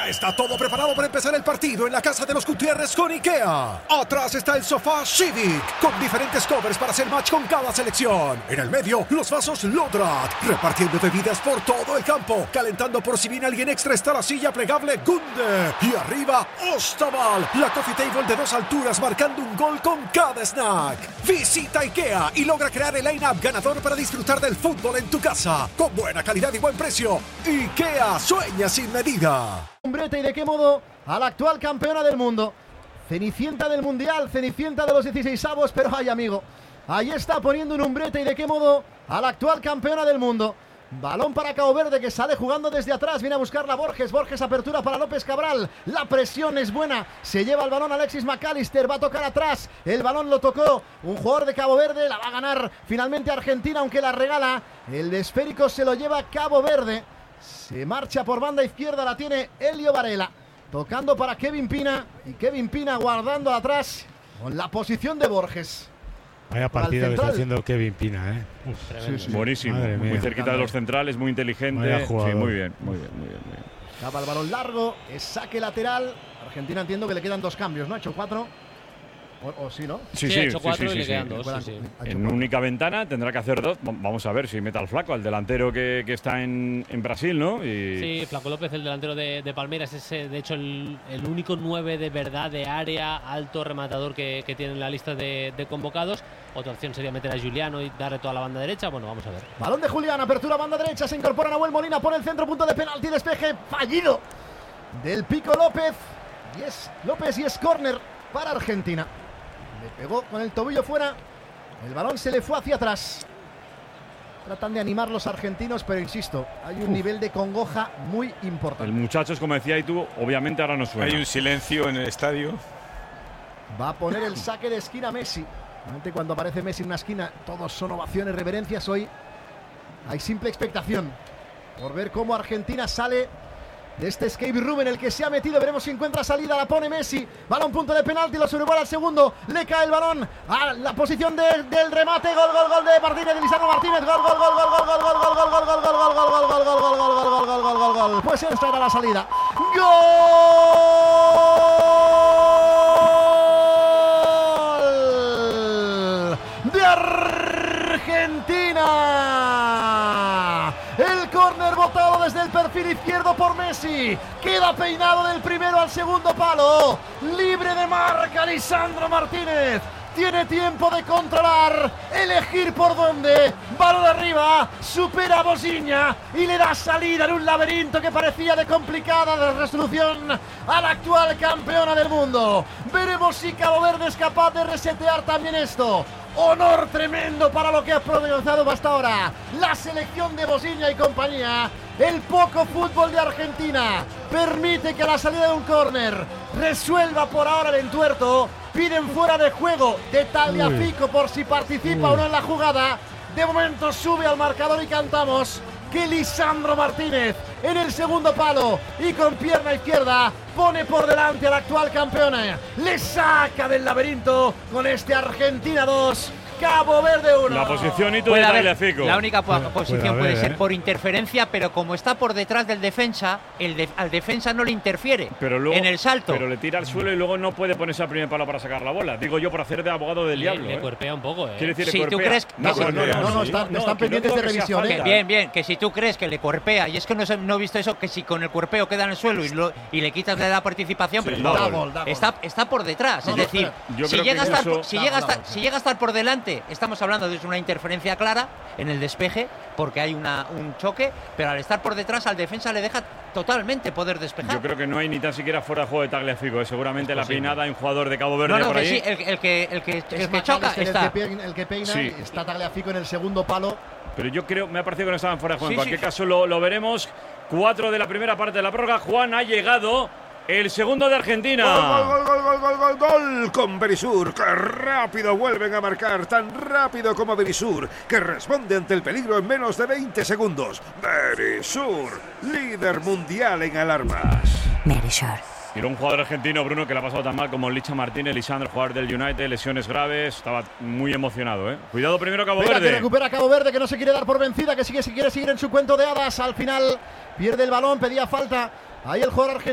Ya está todo preparado para empezar el partido en la casa de los Gutiérrez con IKEA. Atrás está el sofá Civic, con diferentes covers para hacer match con cada selección. En el medio, los vasos Lodrat, repartiendo bebidas por todo el campo. Calentando por si viene alguien extra está la silla plegable Gunde. Y arriba, Ostaval, la coffee table de 2 alturas marcando un gol con cada snack. Visita IKEA y logra crear el line-up ganador para disfrutar del fútbol en tu casa. Con buena calidad y buen precio. IKEA, sueña sin medida. Umbrete, y de qué modo a la actual campeona del mundo, cenicienta del mundial, cenicienta de los 16avos, pero ay amigo, ahí está poniendo un umbrete, y de qué modo a la actual campeona del mundo. Balón para Cabo Verde, que sale jugando desde atrás, viene a buscarla Borges, apertura para López Cabral, la presión es buena, se lleva el balón Alexis McAllister, va a tocar atrás, el balón lo tocó un jugador de Cabo Verde, la va a ganar finalmente Argentina, aunque la regala, el esférico se lo lleva Cabo Verde. Se marcha por banda izquierda, la tiene Elio Varela, tocando para Kevin Pina, y Kevin Pina guardando atrás con la posición de Borges. Vaya partida que está haciendo Kevin Pina, ¿eh? Sí. Buenísimo, muy cerquita de los centrales, muy inteligente. Sí, muy bien. Acaba el balón largo, es saque lateral. Argentina, entiendo que le quedan 2 cambios, ¿no? Ha hecho 4. O sí, ¿no? Sí, ha hecho 4 y le quedan 2. En única ventana tendrá que hacer 2. Vamos a ver si mete al Flaco, al delantero que está en Brasil, ¿no? Sí, Flaco López, el delantero de Palmeiras, es de hecho el único 9 de verdad de área, alto rematador que tiene en la lista de convocados. Otra opción sería meter a Juliano y darle toda la banda derecha. Bueno, vamos a ver. Balón de Julián, apertura banda derecha, se incorpora Nahuel Molina, pone el centro, punto de penalti, despeje fallido del Pico López. Y es córner para Argentina. Le pegó con el tobillo fuera, el balón se le fue hacia atrás. Tratan de animar los argentinos, pero insisto, hay un nivel de congoja muy importante. El muchacho, como decía, y tú, obviamente ahora no suena. Hay un silencio en el estadio. Va a poner el saque de esquina Messi. Normalmente cuando aparece Messi en una esquina, todos son ovaciones, reverencias. Hoy hay simple expectación por ver cómo Argentina sale de este escape room en el que se ha metido. Veremos si encuentra salida, la pone Messi, balón punto de penalti, lo sobrevuela al segundo, le cae el balón a la posición del remate, gol de Martínez, de Lisandro Martínez, gol, pues esta era la salida, gol de Argentina. El córner botado desde el perfil izquierdo por Messi. Queda peinado del primero al segundo palo. Libre de marca Lisandro Martínez. Tiene tiempo de controlar, elegir por dónde. Balón de arriba, supera a Bosiña y le da salida en un laberinto que parecía de complicada resolución a la actual campeona del mundo. Veremos si Cabo Verde es capaz de resetear también esto. Honor tremendo para lo que ha protagonizado hasta ahora la selección de Bosiña y compañía. El poco fútbol de Argentina permite que a la salida de un córner resuelva por ahora el entuerto. Piden fuera de juego de Tagliafico por si participa o no en la jugada. De momento sube al marcador y cantamos que Lisandro Martínez en el segundo palo y con pierna izquierda pone por delante a la actual campeona. Le saca del laberinto con este Argentina 2, Cabo Verde 1. La posición y tú de Tagliafico. La única posición puede ser por interferencia, pero como está por detrás del defensa, al defensa no le interfiere en el salto. Pero le tira al suelo y luego no puede ponerse al primer palo para sacar la bola. Digo yo por hacer de abogado del diablo. Le cuerpea un poco, ¿eh? ¿Quiere decir si cuerpea? tú crees No, están pendientes de revisión. Bien, que si tú crees que le cuerpea, y es que no he visto eso, que si con el cuerpeo queda en el suelo y le quitas de la participación, pero está por detrás. Es decir, si llega a estar por delante, estamos hablando de una interferencia clara en el despeje, porque hay un choque, pero al estar por detrás al defensa le deja totalmente poder despejar. Yo creo que no hay ni tan siquiera fuera de juego de Tagliafico, seguramente la peinada hay un jugador de Cabo Verde por ahí. Sí, el que choca está. El que peina, sí. Está Tagliafico en el segundo palo. Pero yo creo, me ha parecido que no estaban fuera de juego. En cualquier caso lo veremos. 4 de la primera parte de la prórroga. Juan, ha llegado el segundo de Argentina. Gol con Berisur. ¡Qué rápido vuelven a marcar! Tan rápido como Berisur, que responde ante el peligro en menos de 20 segundos. Berisur, líder mundial en alarmas. Berisur. Y era un jugador argentino, Bruno, que le ha pasado tan mal como Licha Martínez, Lisandro, jugador del United, lesiones graves, estaba muy emocionado, ¿eh? Cuidado primero Cabo Verde. Que recupera Cabo Verde, que no se quiere dar por vencida, que quiere seguir en su cuento de hadas. Al final pierde el balón, pedía falta. Ahí el jugador argentino.